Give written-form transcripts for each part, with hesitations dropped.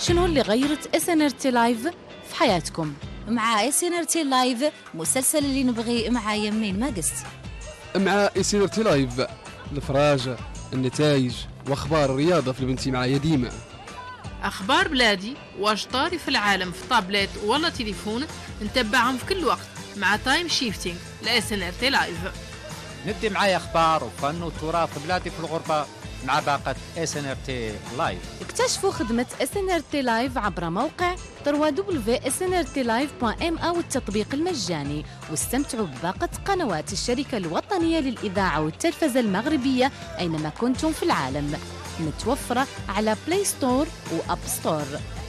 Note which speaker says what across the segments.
Speaker 1: شنو اللي غيرت SNRT لايف في حياتكم؟
Speaker 2: مع SNRT لايف مسلسل اللي نبغي مع يمين ما قست.
Speaker 3: مع SNRT لايف الفراجة، النتائج واخبار الرياضة في البنتي معايا ديما.
Speaker 4: اخبار بلادي واش طاري في العالم في طابلت ولا تليفون نتبعهم في كل وقت مع تايم شيفتينج SNRT لايف.
Speaker 5: ندي معايا اخبار وفن وتراث بلادي في الغربة مع باقة SNRT لايف.
Speaker 1: اكتشفوا خدمة SNRT لايف عبر موقع www.snrtlive.ma والتطبيق المجاني، واستمتعوا بباقة قنوات الشركة الوطنية للإذاعة والتلفزة المغربية أينما كنتم في العالم، متوفرة على بلاي ستور وأب ستور.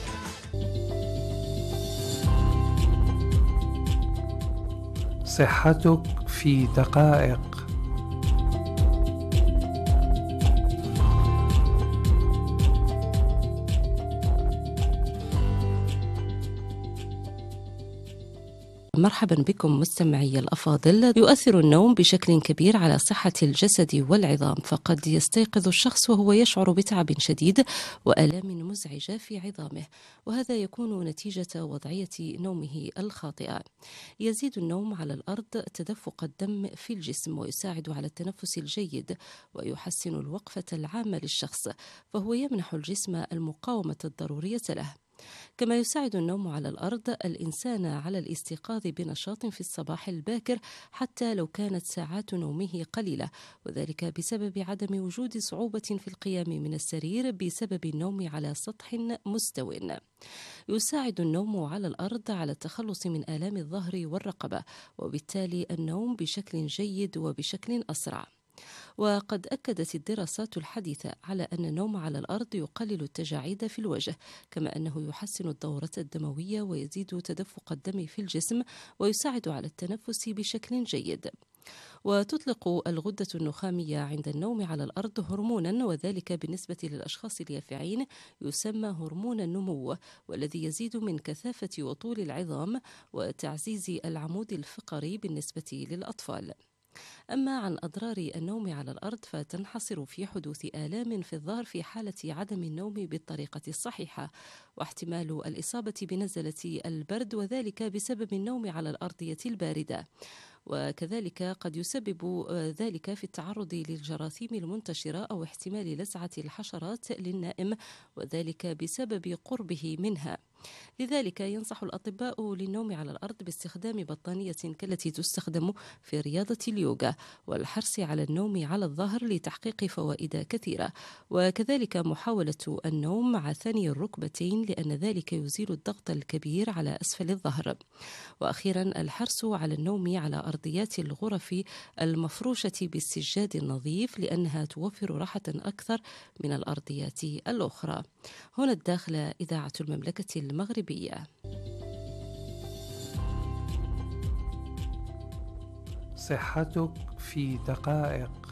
Speaker 6: صحتك في دقائق.
Speaker 7: مرحبا بكم مستمعي الأفاضل. يؤثر النوم بشكل كبير على صحة الجسد والعظام، فقد يستيقظ الشخص وهو يشعر بتعب شديد وآلام مزعجة في عظامه، وهذا يكون نتيجة وضعية نومه الخاطئة. يزيد النوم على الأرض تدفق الدم في الجسم ويساعد على التنفس الجيد ويحسن الوقفة العامة للشخص، فهو يمنح الجسم المقاومة الضرورية له. كما يساعد النوم على الأرض الإنسان على الاستيقاظ بنشاط في الصباح الباكر حتى لو كانت ساعات نومه قليلة، وذلك بسبب عدم وجود صعوبة في القيام من السرير بسبب النوم على سطح مستو. يساعد النوم على الأرض على التخلص من آلام الظهر والرقبة، وبالتالي النوم بشكل جيد وبشكل أسرع. وقد أكدت الدراسات الحديثة على أن النوم على الأرض يقلل التجاعيد في الوجه، كما أنه يحسن الدورة الدموية ويزيد تدفق الدم في الجسم ويساعد على التنفس بشكل جيد. وتطلق الغدة النخامية عند النوم على الأرض هرمونا، وذلك بالنسبة للأشخاص اليافعين يسمى هرمون النمو، والذي يزيد من كثافة وطول العظام وتعزيز العمود الفقري بالنسبة للأطفال. أما عن أضرار النوم على الأرض فتنحصر في حدوث آلام في الظهر في حالة عدم النوم بالطريقة الصحيحة، واحتمال الإصابة بنزلة البرد، وذلك بسبب النوم على الأرضية الباردة. وكذلك قد يسبب ذلك في التعرض للجراثيم المنتشرة أو احتمال لسعة الحشرات للنائم، وذلك بسبب قربه منها. لذلك ينصح الأطباء للنوم على الأرض باستخدام بطانية كالتي تستخدم في رياضة اليوغا، والحرص على النوم على الظهر لتحقيق فوائد كثيرة، وكذلك محاولة النوم مع ثني الركبتين لأن ذلك يزيل الضغط الكبير على أسفل الظهر. وأخيرا الحرص على النوم على أرضيات الغرف المفروشة بالسجاد النظيف لأنها توفر راحة أكثر من الأرضيات الأخرى. هنا الداخلة إذاعة المملكة المغربية.
Speaker 6: صحتك في دقائق.